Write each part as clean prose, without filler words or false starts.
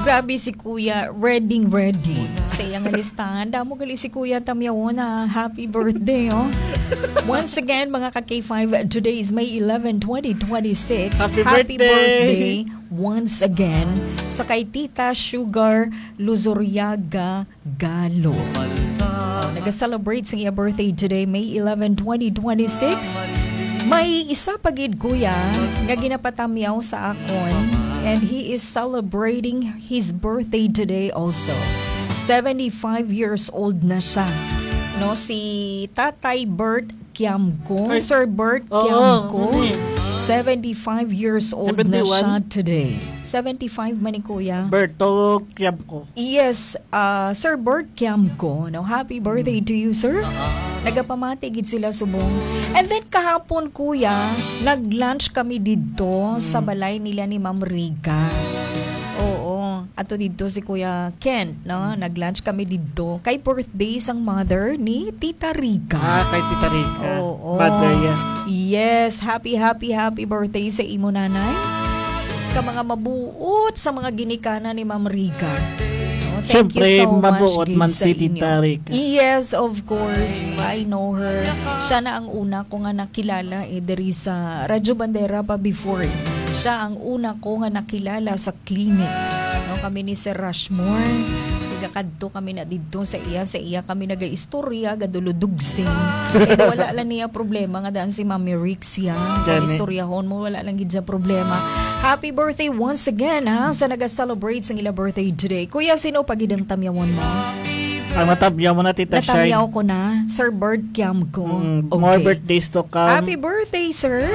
Grabe si Kuya, ready sa iyang listahan. Damo gali si Kuya Tamyawan na happy birthday, oh. Once again, mga ka-K5, today is May 11, 2026. Happy birthday once again sa kay Tita Sugar Luzuriaga Galo. Nag-celebrate sa iya birthday today, May 11, 2026. May isa pagid kuya nga ginapatamyaw sa akon, and he is celebrating his birthday today also. 75 years old na siya. No, si Tatay Bert Kiamko, Sir Bert Kiamko, 75 years old 71? Na siya today. 75 man ni Kuya. Berto Kiamko. Yes, Sir Bert Kiamko. No, happy birthday to you, sir. Nagapamatigid sila subong. And then kahapon, Kuya, nag-lunch kami dito sa balay nila ni Ma'am Riga. Oo. Ato dito si Kuya Ken, no? Nag-lunch kami dito. Kay birthday sang mother ni Tita Riga. Kay Tita Riga. Oo. Mother yan. Yes, happy birthday sa imo nanay. Ka mga mabuot sa mga ginikana ni Ma'am Riga. Thank Siyempre, you so much, mabuot man sa si inyo. Tita Rica. Yes, of course. I know her. Siya na ang una ko nga nakilala diri sa Radyo Bandera pa before. Siya ang una ko nga nakilala sa clinic. No, kami ni Sir Rushmore. Kadto kami na dito sa iya kami nagaistorya gaduludugsin. Wala lang niya problema nga daan si Mami Rixia. Kung istoryahon mo, wala lang gid sa problema. Happy birthday once again ha sa naga-celebrate sang ila birthday today. Kuya, sino pagidang tamyawon mo? Ang natamyaw mo na, Tita Shine. Natamyaw ko na, Sir Bert Kiamko. Okay. More birthdays to come. Happy birthday, sir.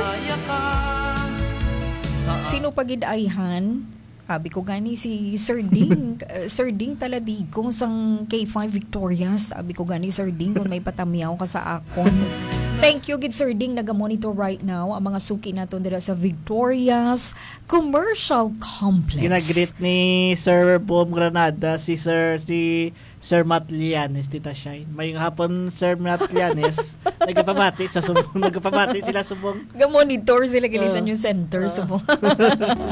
Sino pagidayhan? Sabi ko gani si Sir Ding. Sir Ding Taladigo sang K5 Victorias. Sabi ko gani Sir Ding kung may patamyaw ka sa akon. Thank you gid Sir Ding, naga-monitor right now ang mga suki naton dira sa Victorias Commercial Complex. Ginagreet ni Sir Boom Granada si Sir Matt Lianes, Tita Shine. May hapon Sir Matt Lianes nagpamati sila subong. Ga-monitor sila gilisan yung center subong.